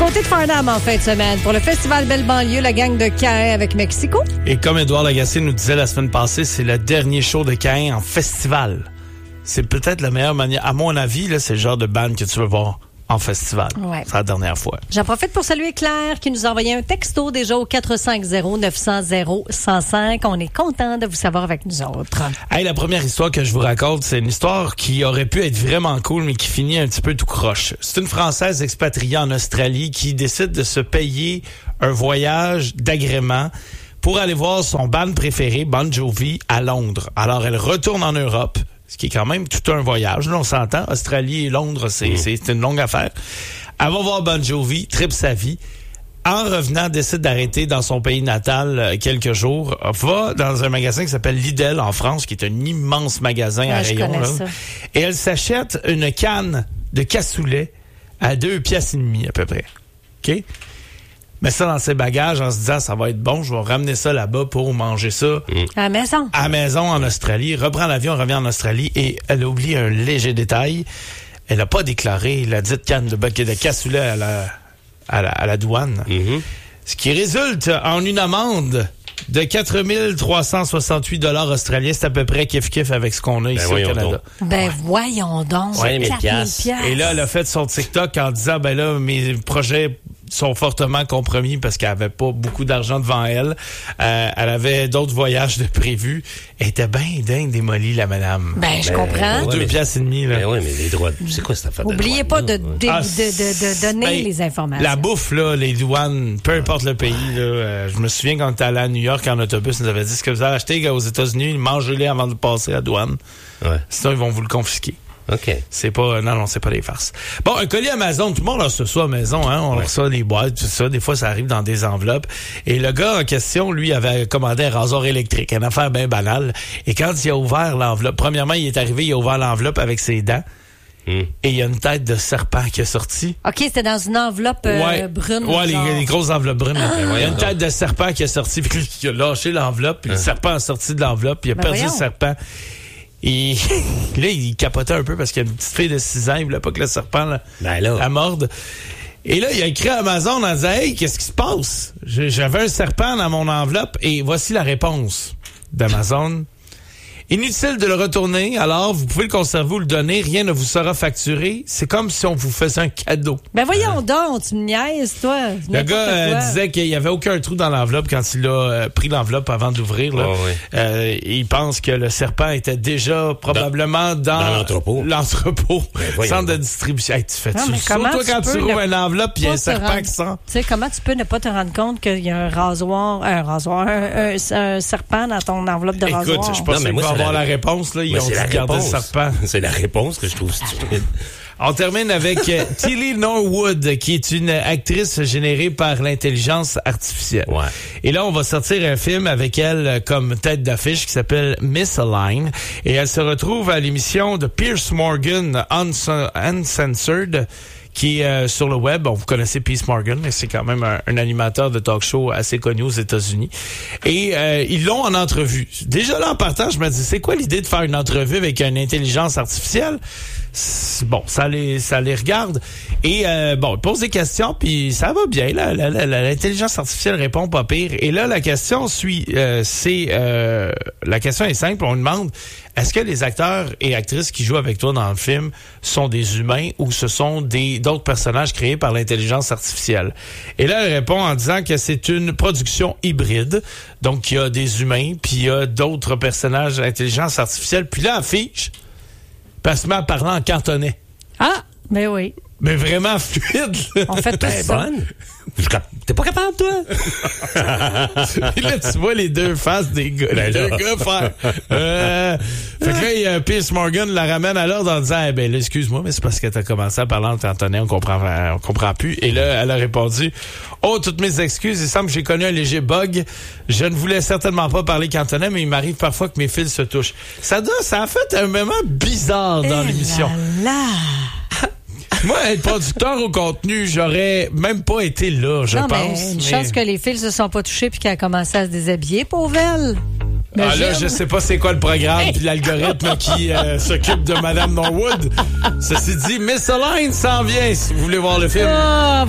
côté de Farnham en fin de semaine pour le Festival Belle Banlieue, la gang de Caen avec Mexico. Et comme Édouard Lagacé nous disait la semaine passée, c'est le dernier show de Caen en festival. C'est peut-être la meilleure manière. À mon avis, là, c'est le genre de band que tu veux voir en festival. Ouais. C'est la dernière fois. J'en profite pour saluer Claire qui nous a envoyé un texto déjà au 450-900-105. On est content de vous savoir avec nous autres. Hey, la première histoire que je vous raconte, c'est une histoire qui aurait pu être vraiment cool, mais qui finit un petit peu tout croche. C'est une Française expatriée en Australie qui décide de se payer un voyage d'agrément pour aller voir son band préféré, Bon Jovi, à Londres. Alors, elle retourne en Europe, ce qui est quand même tout un voyage. Là, on s'entend, Australie et Londres, c'est une longue affaire. Elle va voir Bon Jovi, tripe sa vie. En revenant, décide d'arrêter dans son pays natal quelques jours. Va dans un magasin qui s'appelle Lidl en France, qui est un immense magasin à rayon. Là. Et elle s'achète une canne de cassoulet à 2,5 piastres à peu près. OK? Met ça dans ses bagages en se disant ça va être bon, je vais ramener ça là-bas pour manger ça. À la maison. À la maison en Australie. Reprend l'avion, revient en Australie et elle oublie un léger détail. Elle n'a pas déclaré la dite canne de cassoulet à la douane. Mm-hmm. Ce qui résulte en une amende de 4 368 $ australiens. C'est à peu près kiff-kiff avec ce qu'on a ici au Canada. Voyons donc. Ouais, 4 000 $. Et là, elle a fait son TikTok en disant, mes projets sont fortement compromis parce qu'elle avait pas beaucoup d'argent devant elle. Elle avait d'autres voyages de prévus. Elle était bien dingue démolie, la madame. Je comprends. 2,5 piastres, là. Mais les droits, c'est quoi cette affaire? Oubliez pas de donner les informations. La bouffe, là, les douanes, peu importe le pays, là, je me souviens quand on était allé à New York en autobus, ils nous avaient dit ce que vous avez acheté aux États-Unis, mangez-les avant de passer à la douane. Ouais. Sinon, ils vont vous le confisquer. OK. C'est pas des farces. Bon, un colis Amazon, tout le monde reçoit ça à la maison, hein. On reçoit des boîtes, tout ça. Des fois, ça arrive dans des enveloppes. Et le gars en question, lui, avait commandé un rasoir électrique. Une affaire bien banale. Et quand il a ouvert l'enveloppe, premièrement, il est arrivé, il a ouvert l'enveloppe avec ses dents. Et il y a une tête de serpent qui est sortie. OK, c'était dans une enveloppe brune. Ouais, les grosses enveloppes brunes. Il y a une tête de serpent qui est sortie, puis il a lâché l'enveloppe, puis le serpent est sorti de l'enveloppe, puis il a perdu le serpent. Et là, il capotait un peu parce qu'il y a une petite fille de 6 ans, il voulait pas que le serpent la morde. Et là, il a écrit à Amazon en disant « Hey, qu'est-ce qui se passe? J'avais un serpent dans mon enveloppe et voici la réponse d'Amazon. Inutile de le retourner, alors vous pouvez le conserver ou le donner, rien ne vous sera facturé. C'est comme si on vous faisait un cadeau. » Voyons donc, tu me niaises, toi. Le gars disait qu'il n'y avait aucun trou dans l'enveloppe quand il a pris l'enveloppe avant d'ouvrir. Là. Il pense que le serpent était déjà probablement dans l'entrepôt. Centre de distribution. Hey, tu fais-tu ça, toi, quand tu rouvres une enveloppe et il y a un serpent qui sort? Tu sais, comment tu peux ne pas te rendre compte qu'il y a un serpent dans ton enveloppe de rasoir? Écoute, je pense que la réponse, là, ils ont dit garder le serpent. C'est la réponse que je trouve stupide. On termine avec Tilly Norwood, qui est une actrice générée par l'intelligence artificielle. Ouais. Et là, on va sortir un film avec elle comme tête d'affiche qui s'appelle Misaligned. Et elle se retrouve à l'émission de Piers Morgan, Uncensored, qui est sur le web. Bon, vous connaissez Piers Morgan, c'est quand même un animateur de talk show assez connu aux États-Unis. Et ils l'ont en entrevue. Déjà là, en partant, je me dis, c'est quoi l'idée de faire une entrevue avec une intelligence artificielle? Bon, ça les regarde. Et ils posent des questions, puis ça va bien. Là, l'intelligence artificielle répond pas pire. Et là, la question la question est simple. On demande, est-ce que les acteurs et actrices qui jouent avec toi dans le film sont des humains ou ce sont d'autres personnages créés par l'intelligence artificielle? Et là, elle répond en disant que c'est une production hybride. Donc, il y a des humains, puis il y a d'autres personnages d'intelligence artificielle. Puis là, elle fiche, parce que à parler en cantonais. Ah, ben oui. Mais vraiment fluide. On fait tout ça. Bonne. T'es pas capable, toi? Et là, tu vois les deux faces des gars. Les deux gars faire. Fait que là, Piers Morgan la ramène à l'ordre en disant, là, excuse-moi, mais c'est parce que t'as commencé à parler en cantonais, on comprend plus. Et là, elle a répondu, toutes mes excuses, il semble que j'ai connu un léger bug. Je ne voulais certainement pas parler cantonais, mais il m'arrive parfois que mes fils se touchent. Ça a fait un moment bizarre dans l'émission. Moi, être producteur au contenu, j'aurais même pas été là, je pense. Mais une chance que les fils se sont pas touchés puis qu'elle a commencé à se déshabiller, pauvre elle. Là, je sais pas c'est quoi le programme puis l'algorithme qui s'occupe de Madame Norwood. Ceci dit, Misaligned s'en vient si vous voulez voir le film.